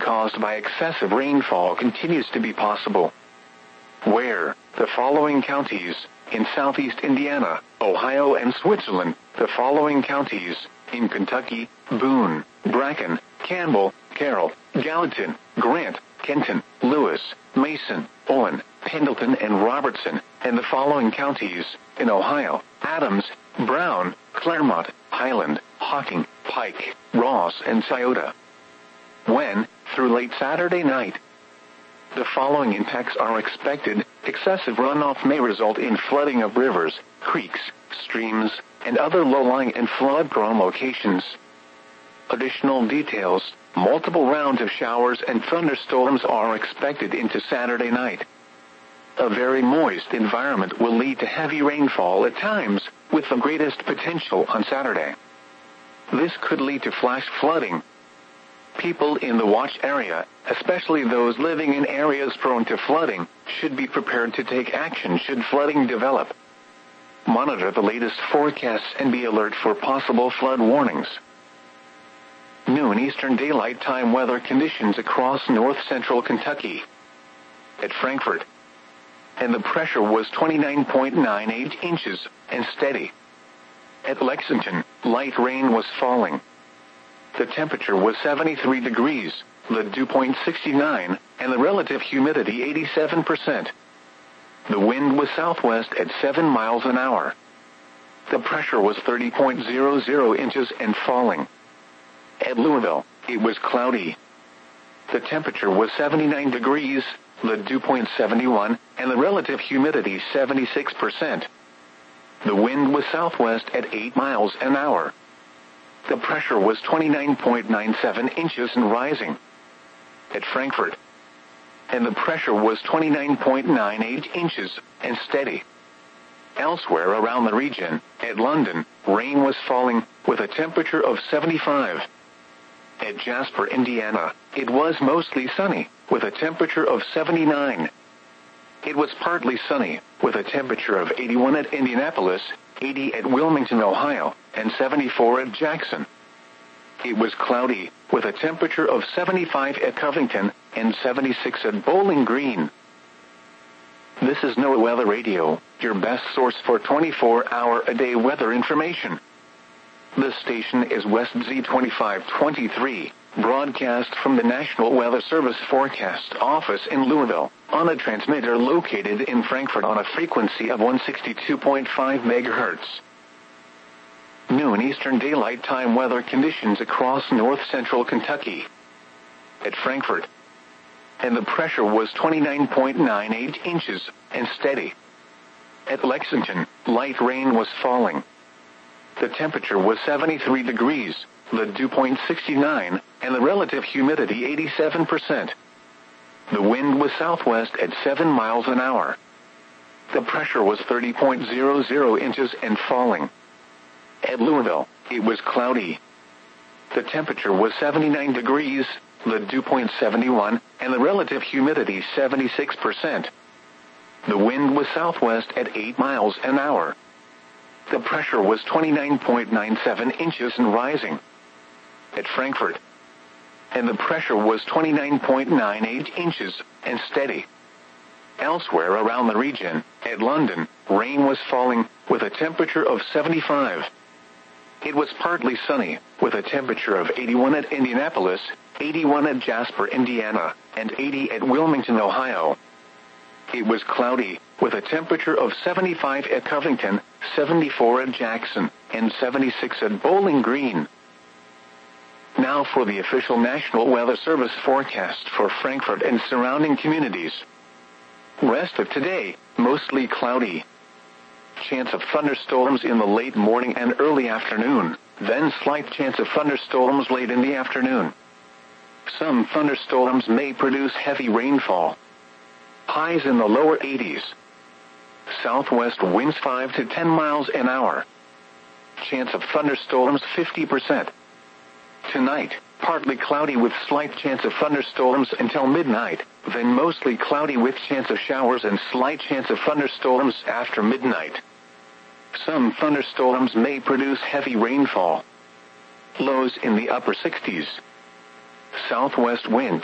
caused by excessive rainfall continues to be possible. Where the following counties in southeast Indiana, Ohio, and Switzerland, the following counties in Kentucky, Boone, Bracken, Campbell, Carroll, Gallatin, Grant, Kenton, Lewis, Mason, Owen, Pendleton, and Robertson, and the following counties in Ohio, Adams, Brown, Claremont, Highland, Hocking, Pike, Ross, and Scioto. When, through late Saturday night, the following impacts are expected: excessive runoff may result in flooding of rivers, creeks, streams, and other low-lying and flood-prone locations. Additional details: multiple rounds of showers and thunderstorms are expected into Saturday night. A very moist environment will lead to heavy rainfall at times, with the greatest potential on Saturday. This could lead to flash flooding. People in the watch area, especially those living in areas prone to flooding, should be prepared to take action should flooding develop. Monitor the latest forecasts and be alert for possible flood warnings. Noon Eastern Daylight Time weather conditions across north-central Kentucky. At Frankfort, and the pressure was 29.98 inches and steady. At Lexington, light rain was falling. The temperature was 73 degrees, the dew point 69, and the relative humidity 87%. The wind was southwest at 7 miles an hour. The pressure was 30.00 inches and falling. At Louisville, it was cloudy. The temperature was 79 degrees, the dew point 71, and the relative humidity 76%. The wind was southwest at 8 miles an hour. The pressure was 29.97 inches and rising. At Frankfort, and the pressure was 29.98 inches and steady. Elsewhere around the region, at London, rain was falling with a temperature of 75. At Jasper, Indiana, it was mostly sunny with a temperature of 79. It was partly sunny with a temperature of 81 at Indianapolis, 80 at Wilmington, Ohio, and 74 at Jackson. It was cloudy with a temperature of 75 at Covington and 76 at Bowling Green. This is NOAA Weather Radio, your best source for 24-hour-a-day weather information. This station is West Z2523, broadcast from the National Weather Service Forecast Office in Louisville, on a transmitter located in Frankfort on a frequency of 162.5 MHz. Noon Eastern Daylight Time weather conditions across north-central Kentucky. At Frankfort, and the pressure was 29.98 inches and steady. At Lexington, light rain was falling. The temperature was 73 degrees, the dew point 69, and the relative humidity 87%. The wind was southwest at 7 miles an hour. The pressure was 30.00 inches and falling. At Louisville, it was cloudy. The temperature was 79 degrees, the dew point 71, and the relative humidity 76%. The wind was southwest at 8 miles an hour. The pressure was 29.97 inches and rising. At Frankfort, and the pressure was 29.98 inches and steady. Elsewhere around the region, at London, rain was falling with a temperature of 75. It was partly sunny with a temperature of 81 at Indianapolis, 81 at Jasper, Indiana, and 80 at Wilmington, Ohio. It was cloudy with a temperature of 75 at Covington, 74 at Jackson, and 76 at Bowling Green. Now for the official National Weather Service forecast for Frankfort and surrounding communities. Rest of today, mostly cloudy. Chance of thunderstorms in the late morning and early afternoon, then slight chance of thunderstorms late in the afternoon. Some thunderstorms may produce heavy rainfall. Highs in the lower 80s. Southwest winds 5 to 10 miles an hour. Chance of thunderstorms 50%. Tonight, partly cloudy with slight chance of thunderstorms until midnight, then mostly cloudy with chance of showers and slight chance of thunderstorms after midnight. Some thunderstorms may produce heavy rainfall. Lows in the upper 60s. Southwest wind